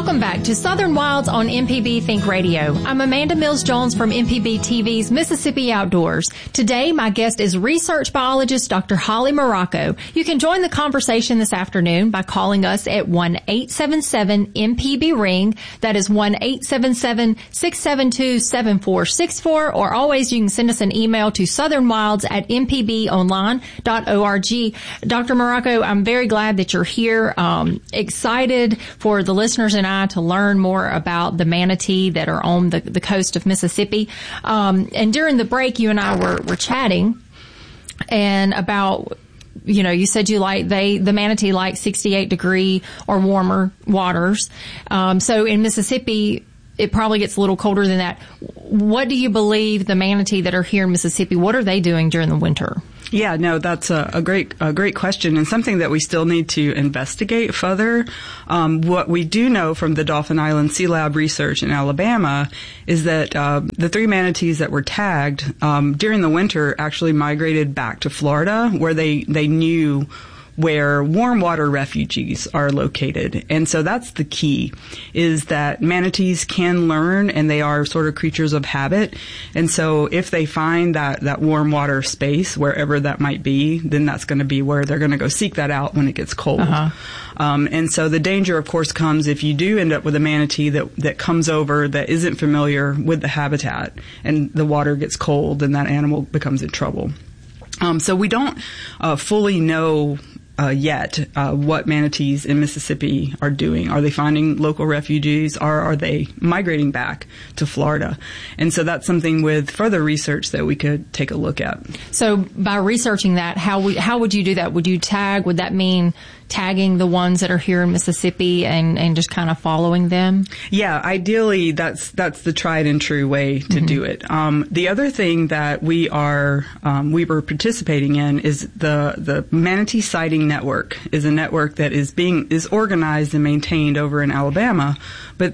Welcome back to Southern Wilds on MPB Think Radio. I'm Amanda Mills-Jones from MPB TV's Mississippi Outdoors. Today, my guest is research biologist Dr. Holly Mauraco. You can join the conversation this afternoon by calling us at 1-877-MPB-RING. That is 1-877-672-7464. Or always, you can send us an email to southernwilds@mpbonline.org. Dr. Mauraco, I'm very glad that you're here. Excited for the listeners and I to learn more about the manatee that are on the coast of Mississippi. And during the break, you and I were chatting and about, you said the manatee likes 68 degree or warmer waters. So in Mississippi, it probably gets a little colder than that. What do you believe the manatee that are here in Mississippi, what are they doing during the winter? Yeah, no, that's a great question, and something that we still need to investigate further. What we do know from the Dauphin Island Sea Lab research in Alabama is that the 3 manatees that were tagged during the winter actually migrated back to Florida, where they knew where warm water refuges are located. And so that's the key, is that manatees can learn, and they are sort of creatures of habit. And so if they find that warm water space, wherever that might be, then that's going to be where they're going to go seek that out when it gets cold. And so the danger, of course, comes if you do end up with a manatee that comes over that isn't familiar with the habitat, and the water gets cold, and that animal becomes in trouble. So we don't fully know yet what manatees in Mississippi are doing. Are they finding local refugees, or are they migrating back to Florida? And so that's something with further research that we could take a look at. So by researching that, how would you do that? Would you tag? Would that mean tagging the ones that are here in Mississippi and just kind of following them? Yeah, ideally that's the tried and true way to do it. The other thing that we were participating in is the Manatee Sighting Network is a network that is organized and maintained over in Alabama, but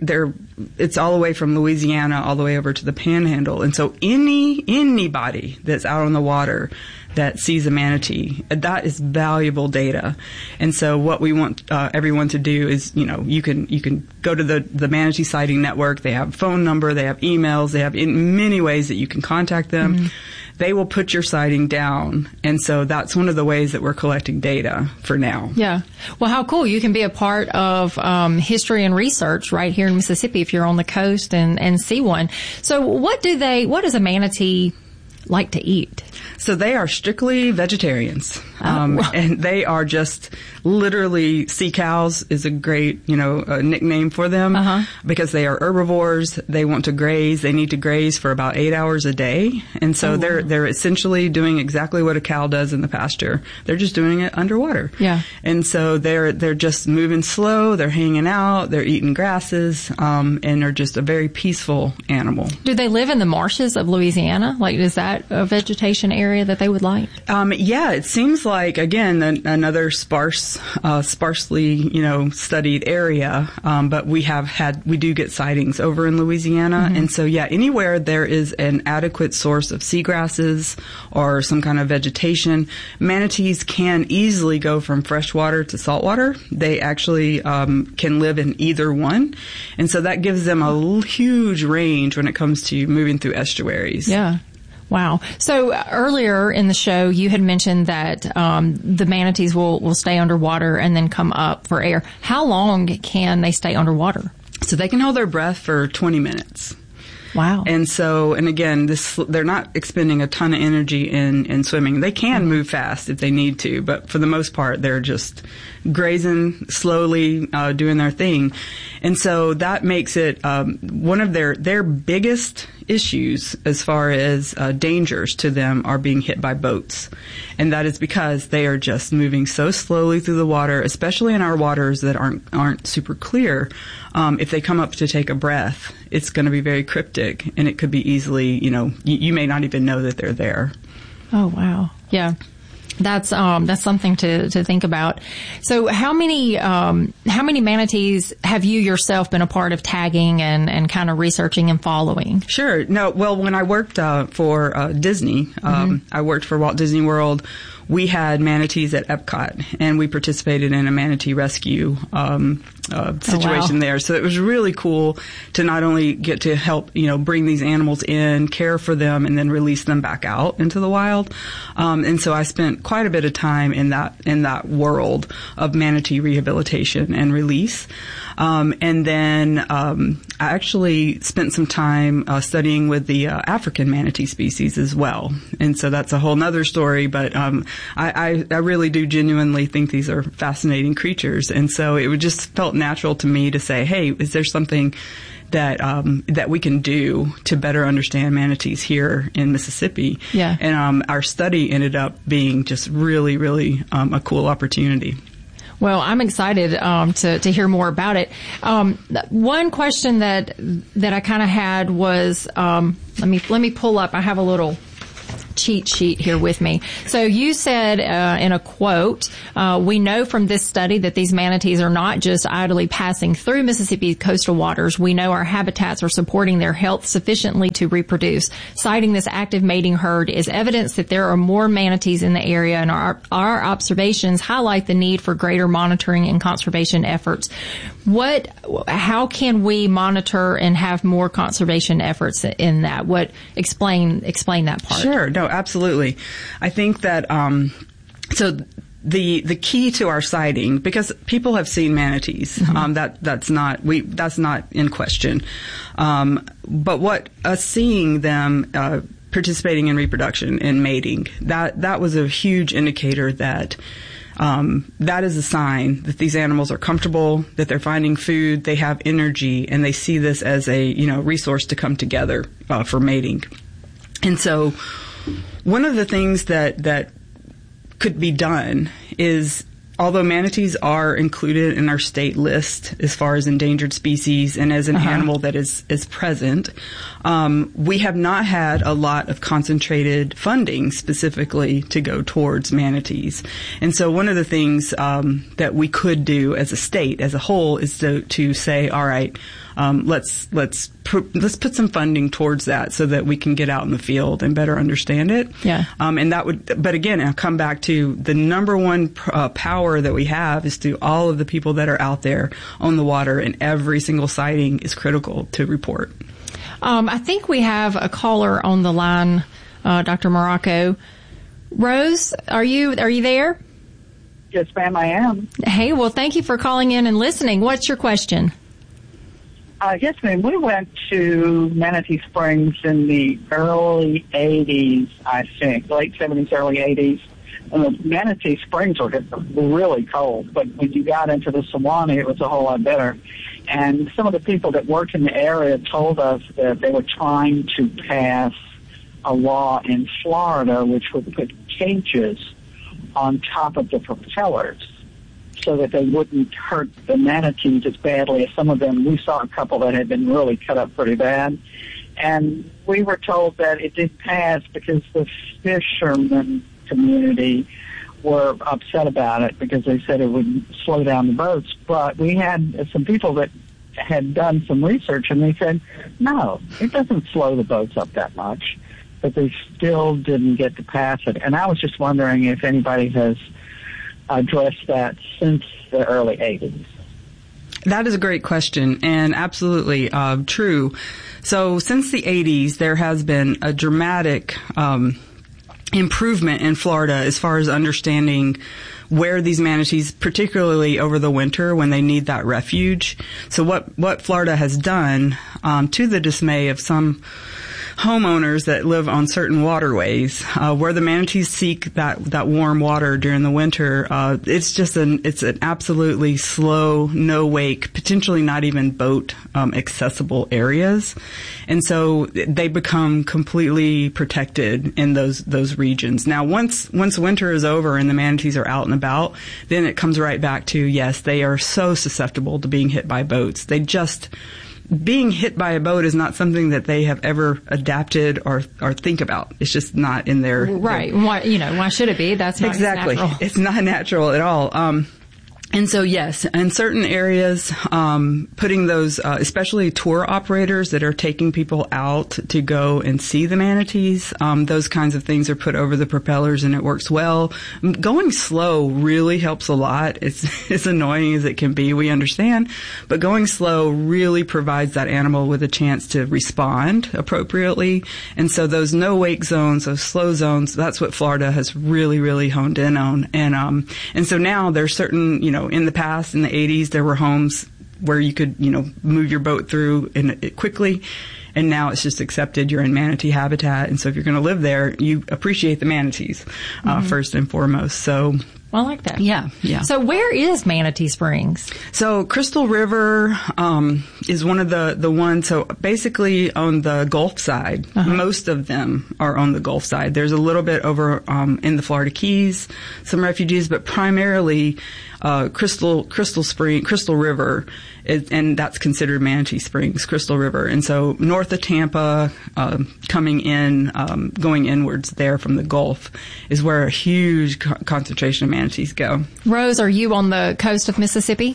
it's all the way from Louisiana all the way over to the Panhandle. And so anybody that's out on the water that sees a manatee, that is valuable data. And so what we want everyone to do is, you can go to the Manatee Sighting Network. They have a phone number, they have emails, they have in many ways that you can contact them. They will put your sighting down. And so that's one of the ways that we're collecting data for now. Yeah. Well, how cool. You can be a part of history and research right here in Mississippi if you're on the coast and see one. So what does a manatee like to eat? So they are strictly vegetarians. And they are just literally, sea cows is a great, nickname for them because they are herbivores. They want to graze. They need to graze for about 8 hours a day. And so they're essentially doing exactly what a cow does in the pasture. They're just doing it underwater. Yeah. And so they're just moving slow. They're hanging out. They're eating grasses, and they're just a very peaceful animal. Do they live in the marshes of Louisiana? Like, is that a vegetation area that they would like? Yeah, it seems like, again, another sparsely, studied area. But we do get sightings over in Louisiana. And so, yeah, anywhere there is an adequate source of seagrasses or some kind of vegetation, manatees can easily go from freshwater to saltwater. They actually can live in either one. And so that gives them a huge range when it comes to moving through estuaries. Yeah. Wow. So earlier in the show, you had mentioned that the manatees will stay underwater and then come up for air. How long can they stay underwater? So they can hold their breath for 20 minutes. Wow. And so, and again, they're not expending a ton of energy in swimming. They can move fast if they need to, but for the most part, they're just grazing slowly, doing their thing. And so that makes it one of their biggest issues as far as dangers to them are being hit by boats. And that is because they are just moving so slowly through the water, especially in our waters that aren't super clear. If they come up to take a breath, it's going to be very cryptic, and it could be easily, you may not even know that they're there. Oh, wow. Yeah. That's something to think about. So how many manatees have you yourself been a part of tagging and kind of researching and following? Sure. No, well, when I worked for Disney, I worked for Walt Disney World. we had manatees at Epcot, and we participated in a manatee rescue situation there. So it was really cool to not only get to help, bring these animals in, care for them, and then release them back out into the wild. And so I spent quite a bit of time in that world of manatee rehabilitation and release. And then I actually spent some time studying with the African manatee species as well. And so that's a whole nother story, but I really do genuinely think these are fascinating creatures. And so it just felt natural to me to say, hey, is there something that we can do to better understand manatees here in Mississippi? Yeah. And our study ended up being just really, really a cool opportunity. Well, I'm excited to hear more about it. One question that I kind of had was let me pull up. I have a little cheat sheet here with me. So you said in a quote, we know from this study that these manatees are not just idly passing through Mississippi coastal waters. We know our habitats are supporting their health sufficiently to reproduce. Citing this active mating herd is evidence that there are more manatees in the area, and our observations highlight the need for greater monitoring and conservation efforts. How can we monitor and have more conservation efforts in that? Explain that part. Sure. No, absolutely. I think that, so the key to our sighting, because people have seen manatees, that's not in question. But us seeing them, participating in reproduction and mating, that was a huge indicator that that is a sign that these animals are comfortable, that they're finding food, they have energy, and they see this as a resource to come together for mating. And so, one of the things that could be done is, although manatees are included in our state list as far as endangered species and as an animal that is present, we have not had a lot of concentrated funding specifically to go towards manatees. And so one of the things that we could do as a state, as a whole, is to say, all right, let's put some funding towards that so that we can get out in the field and better understand it. Yeah. And that would, but again, I'll come back to the number one power that we have is through all of the people that are out there on the water, and every single sighting is critical to report. I think we have a caller on the line, Dr. Marocco. Rose, are you there? Yes, ma'am, I am. Hey, well, thank you for calling in and listening. What's your question? Yes, ma'am. We went to Manatee Springs in the early 80s, I think, late 70s, early 80s. And the Manatee Springs were really cold, but when you got into the Sewanee, it was a whole lot better. And some of the people that worked in the area told us that they were trying to pass a law in Florida which would put cages on top of the propellers so that they wouldn't hurt the manatees as badly as some of them. We saw a couple that had been really cut up pretty bad. And we were told that it did pass because the fishermen community were upset about it because they said it would slow down the boats. But we had some people that had done some research, and they said, no, it doesn't slow the boats up that much. But they still didn't get to pass it. And I was just wondering if anybody has addressed that since the early 80s. That is a great question, and absolutely true. So since the 80s, there has been a dramatic improvement in Florida as far as understanding where these manatees, particularly over the winter when they need that refuge. So what Florida has done, to the dismay of some homeowners that live on certain waterways, where the manatees seek that warm water during the winter, it's an absolutely slow, no wake, potentially not even boat accessible areas, and so they become completely protected in those regions. Now, once winter is over and the manatees are out and about, then it comes right back to, yes, they are so susceptible to being hit by boats. Being hit by a boat is not something that they have ever adapted or think about. It's just not in their... Right. Why should it be? That's not exactly. natural. It's not natural at all. And so, yes, in certain areas, putting those, especially tour operators that are taking people out to go and see the manatees, those kinds of things are put over the propellers and it works well. Going slow really helps a lot. It's as annoying as it can be, we understand, but going slow really provides that animal with a chance to respond appropriately. And so those no-wake zones, those slow zones, that's what Florida has really, really honed in on. And so now there's certain, in the past, in the 80s, there were homes where you could, move your boat through quickly. And now it's just accepted. You're in manatee habitat. And so if you're going to live there, you appreciate the manatees, first and foremost. So. I like that. Yeah. So where is Manatee Springs? So Crystal River, is one of the ones, so basically on the Gulf side. Most of them are on the Gulf side. There's a little bit over, in the Florida Keys, some refugees, but primarily, Crystal River, and that's considered Manatee Springs, Crystal River. And so north of Tampa, coming in, going inwards there from the Gulf is where a huge concentration of manatees go. Rose, are you on the coast of Mississippi?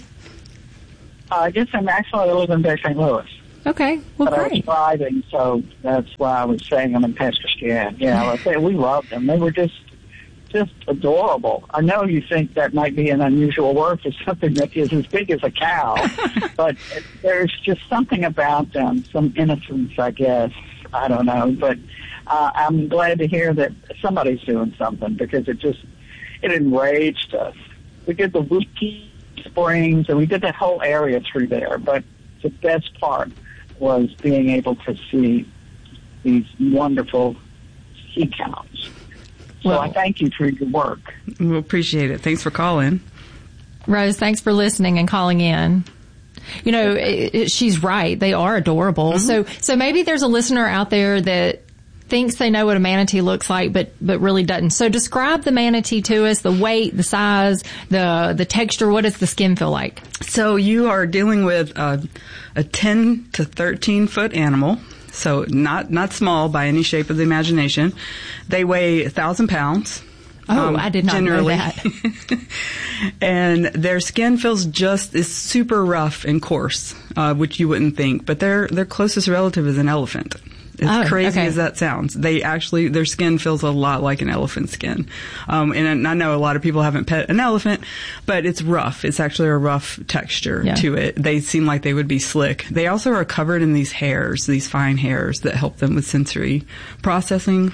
Yes, I'm actually live in Bay St. Louis. Okay, well, but great. I was driving, so that's why I was saying I'm in Pascagoula. Yeah, I say we loved them. They were just adorable. I know you think that might be an unusual word for something that is as big as a cow, but there's just something about them, some innocence, I guess. I don't know, but I'm glad to hear that somebody's doing something because it enraged us. We did the Wiki Springs and we did that whole area through there, but the best part was being able to see these wonderful sea cows. So I thank you for your work. We appreciate it. Thanks for calling. Rose, thanks for listening and calling in. She's right. They are adorable. So maybe there's a listener out there that thinks they know what a manatee looks like, but really doesn't. So describe the manatee to us, the weight, the size, the texture. What does the skin feel like? So you are dealing with a 10 to 13 foot animal. So not small by any shape of the imagination. They weigh 1,000 pounds. Oh, I did not generally. know that. And their skin is super rough and coarse, which you wouldn't think. But their closest relative is an elephant. As crazy as that sounds, their skin feels a lot like an elephant skin. And I know a lot of people haven't pet an elephant, but it's rough. It's actually a rough texture to it. They seem like they would be slick. They also are covered in these hairs, these fine hairs that help them with sensory processing.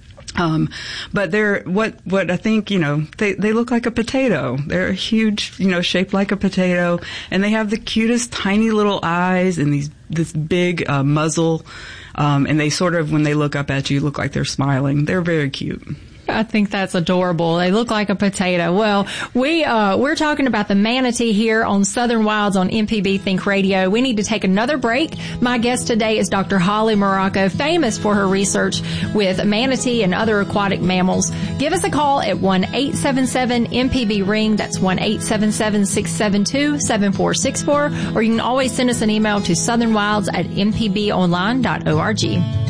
But they're, what I think, they look like a potato. They're huge, shaped like a potato, and they have the cutest tiny little eyes and this big, muzzle. And they sort of, when they look up at you, look like they're smiling. They're very cute. I think that's adorable. They look like a potato. Well, we're talking about the manatee here on Southern Wilds on MPB Think Radio. We need to take another break. My guest today is Dr. Holly Morocco, famous for her research with manatee and other aquatic mammals. Give us a call at 1-877-MPB-RING. That's 1-877-672-7464. Or you can always send us an email to southernwilds@mpbonline.org.